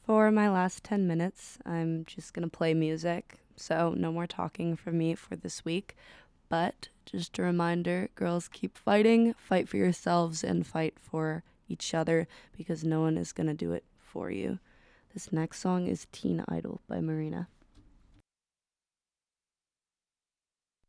For my last 10 minutes, I'm just going to play music. So, no more talking from me for this week. But just a reminder, girls, keep fighting, fight for yourselves, and fight for each other because no one is going to do it for you. This next song is Teen Idol by Marina.